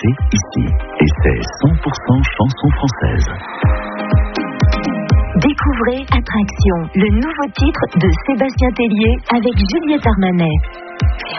chanter ici. Et c'est 100% chansons françaises. Découvrez Attraction, le nouveau titre de Sébastien Tellier avec Juliette Armanet.